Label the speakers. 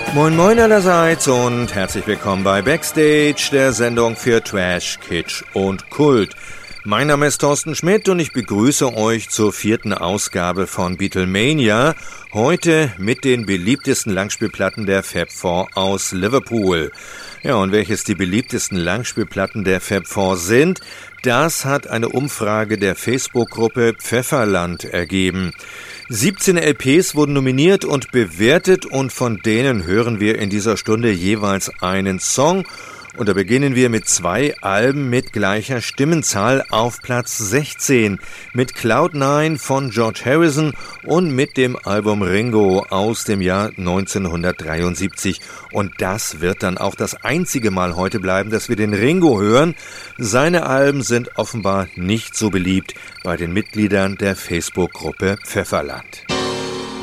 Speaker 1: Moin moin allerseits und herzlich willkommen bei Backstage, der Sendung für Trash, Kitsch und Kult. Mein Name ist Thorsten Schmidt und ich begrüße euch zur 4. Ausgabe von Beatlemania, heute mit den beliebtesten Langspielplatten der Fab Four aus Liverpool. Ja, und welches die beliebtesten Langspielplatten der Fab Four sind, das hat eine Umfrage der Facebook-Gruppe Pfefferland ergeben. 17 LPs wurden nominiert und bewertet und von denen hören wir in dieser Stunde jeweils einen Song. Und da beginnen wir mit 2 Alben mit gleicher Stimmenzahl auf Platz 16 mit Cloud9 von George Harrison und mit dem Album Ringo aus dem Jahr 1973. Und das wird dann auch das einzige Mal heute bleiben, dass wir den Ringo hören. Seine Alben sind offenbar nicht so beliebt bei den Mitgliedern der Facebook-Gruppe Pfefferland.